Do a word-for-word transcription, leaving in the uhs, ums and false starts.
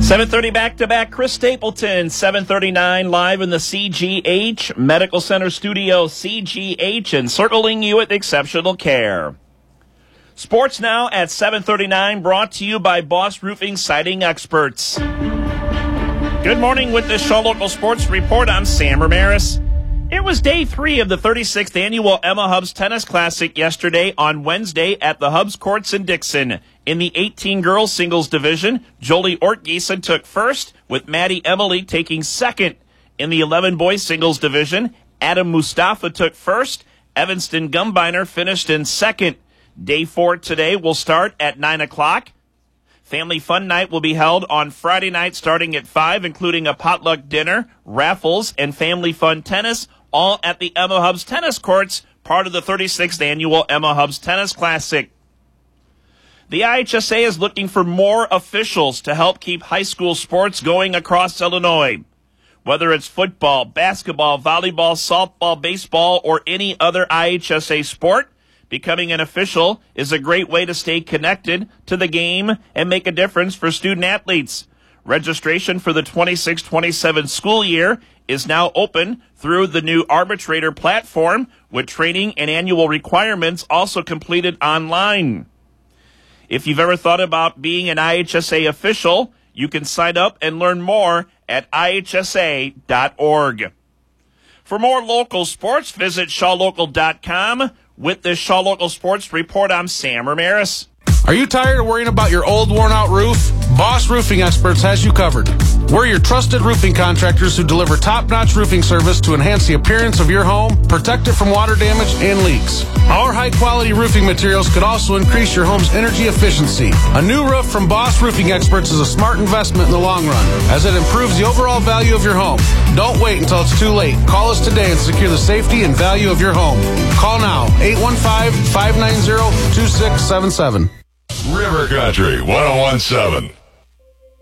seven thirty back-to-back, Chris Stapleton, seven thirty-nine, live in the C G H Medical Center Studio, C G H, encircling you with exceptional care. Sports now at seven thirty-nine, brought to you by Boss Roofing Siding Experts. Good morning with the Shaw Local Sports Report. I'm Sam Ramirez. It was day three of the thirty-sixth annual Emma Hubs Tennis Classic yesterday on Wednesday at the Hubs Courts in Dixon. In the eighteen girls singles division, Jolie Ortgiesen took first, with Maddie Emily taking second. In the eleven boys singles division, Adam Mustafa took first. Evanston Gumbiner finished in second. Day four today will start at nine o'clock. Family Fun Night will be held on Friday night starting at five, including a potluck dinner, raffles, and family fun tennis, all at the Emma Hubs Tennis Courts, part of the thirty-sixth annual Emma Hubs Tennis Classic. The I H S A is looking for more officials to help keep high school sports going across Illinois. Whether it's football, basketball, volleyball, softball, baseball, or any other I H S A sport, becoming an official is a great way to stay connected to the game and make a difference for student athletes. Registration for the twenty-six twenty-seven school year is now open through the new arbitrator platform, with training and annual requirements also completed online. If you've ever thought about being an I H S A official, you can sign up and learn more at I H S A dot org. For more local sports, visit shaw local dot com. With this Shaw Local Sports Report, I'm Sam Ramirez. Are you tired of worrying about your old, worn-out roof? Boss Roofing Experts has you covered. We're your trusted roofing contractors who deliver top-notch roofing service to enhance the appearance of your home, protect it from water damage and leaks. Our high-quality roofing materials could also increase your home's energy efficiency. A new roof from Boss Roofing Experts is a smart investment in the long run, as it improves the overall value of your home. Don't wait until it's too late. Call us today and secure the safety and value of your home. Call now, eight one five, five nine zero, two six seven seven. River Country one oh one point seven.